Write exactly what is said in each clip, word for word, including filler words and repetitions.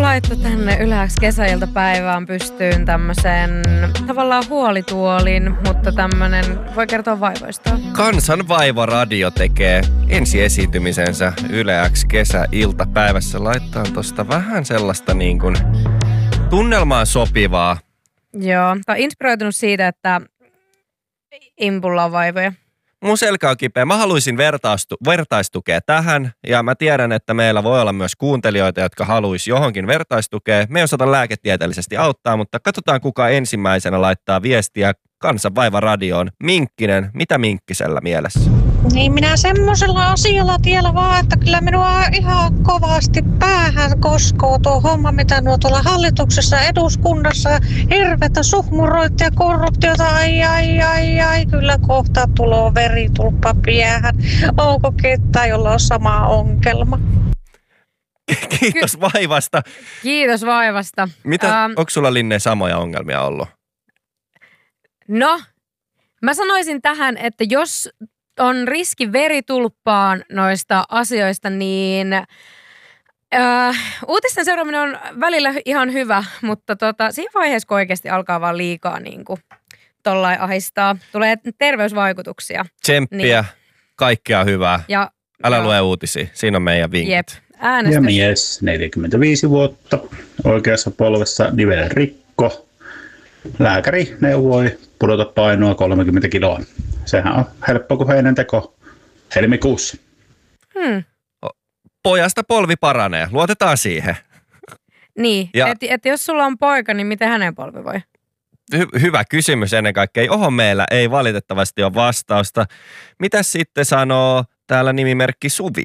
laittoi tänne Yle X kesäiltapäivään pystyyn tämmöisen tavallaan huolituolin, mutta tämmönen, voi kertoa vaivoista. Kansanvaiva-radio tekee ensi esiintymisensä Yle X kesäiltapäivässä. Laittaa tosta vähän sellaista niin kuin tunnelmaan sopivaa. Joo, tää on inspiroitunut siitä, että impulla on vaivoja. Mun selkä on kipeä. Mä haluaisin vertaistu- vertaistukea tähän, ja mä tiedän, että meillä voi olla myös kuuntelijoita, jotka haluaisi johonkin vertaistukea. Me ei osata lääketieteellisesti auttaa, mutta katsotaan, kuka ensimmäisenä laittaa viestiä Kansanvaiva radioon. Minkkinen, mitä Minkkisellä mielessä? Niin minä semmoisella asialla tiellä vaan, että kyllä minua ihan kovasti päähän koskoo tuo homma, mitä nuo tuolla hallituksessa, eduskunnassa, hirveätä suhmuroita ja korruptiota, ai ai ai ai, kyllä kohta tulee veritulppa päähän. Onko ketään, jolla on sama ongelma? Kiitos vaivasta. Kiitos vaivasta. Mitä, Ähm, onko sulla, Linne, samoja ongelmia ollut? No, mä sanoisin tähän, että jos on riski veritulppaan noista asioista, niin äh, uutisten seuraaminen on välillä ihan hyvä, mutta tota, siinä vaiheessa, kun oikeasti alkaa vaan liikaa niin kuin tollain ahistaa, tulee terveysvaikutuksia. Tsemppiä, niin. Kaikkea hyvää. Ja, Älä ja, lue uutisia, siinä on meidän vinkit. Jep, äänestys. Ja mies, neljäkymmentäviisi vuotta, oikeassa polvessa nivelen rikko. Lääkäri neuvoi pudota painoa kolmekymmentä kiloa. Sehän on helppo kuin heinänteko helmikuussa. Hmm. Pojasta polvi paranee, luotetaan siihen. Niin, että et jos sulla on poika, niin miten hänen polvi voi? Hy- hyvä kysymys ennen kaikkea. Johon meillä ei valitettavasti ole vastausta. Mitäs sitten sanoo täällä nimimerkki Suvi?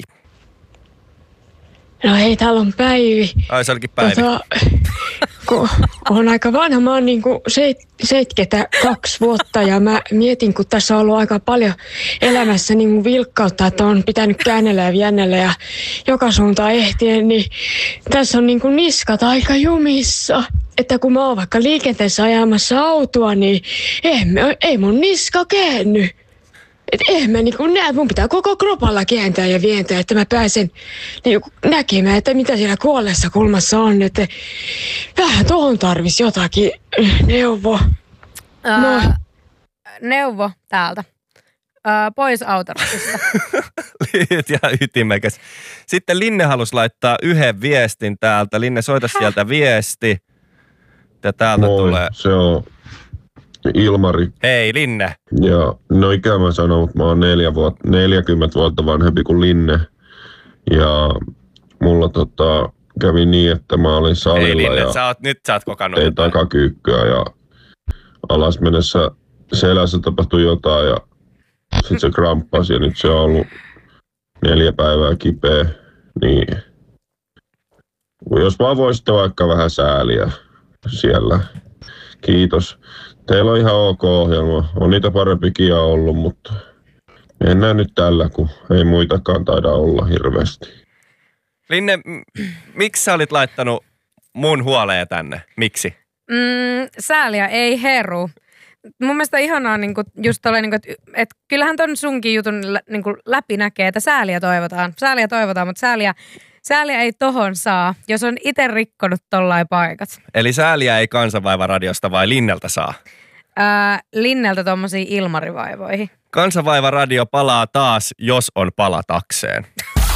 No hei, täällä on Päivi. Ai, se olikin Päivi. Tota, kun on aika vanha, mä oon niinku seitsemänkymmentäkaksi vuotta ja mä mietin, kun tässä on ollut aika paljon elämässä niinku vilkkautta, että on pitänyt käännellä ja viennellä ja joka suuntaan ehtien, niin tässä on niinku niskat aika jumissa. Että kun mä oon vaikka liikenteessä ajamassa autoa, niin ei, ei mun niska käänny. Että eihän mä niinku näe, mun pitää koko kropalla kääntää ja vientää, että mä pääsen niinku näkemään, että mitä siellä kuolleessa kulmassa on. Että vähän tohon tarvisi jotakin neuvo. No. Uh, neuvo täältä. Uh, pois autoratista. Lyhyt ja ytimekäs. Sitten Linne halusi laittaa yhden viestin täältä. Linne, soita Häh? sieltä viesti. Ja täältä Moi, tulee. Se on Ilmari. Hei, Linne. Ja no ikä mä sanon, mutta mä oon neljä vuotta, neljäkymmentä vuotta vanhempi kuin Linne. Ja mulla tota, kävi niin, että mä olin salilla. Hei Linne, ja sä oot, nyt sä oot kokannut. tein takakyykkyä ja alas mennessä selässä tapahtui jotain ja sit se kramppasi ja nyt se on ollut neljä päivää kipeä. Niin jos vaan voisitte vaikka vähän sääliä siellä. Kiitos. Teillä on ihan ok ohjelma. On niitä parempikin ollut, mutta mennään nyt tällä, kun ei muitakaan taida olla hirveästi. Linne, m- miksi sä olit laittanut mun huoleen tänne? Miksi? Mm, sääliä ei heru. Mun mielestä ihanaa niin kuin, just tolleen, niin kuin, että, että kyllähän ton sunkin jutun niin kuin, läpi näkee, että sääliä toivotaan. Sääliä toivotaan, mutta sääliä, sääliä ei tohon saa, jos on itse rikkonut tollain paikat. Eli sääliä ei Kansanvaiva radiosta vai Linneltä saa? Ää, Linneltä tommosiin ilmarivaivoihin. Kansanvaiva radio palaa taas, jos on palatakseen.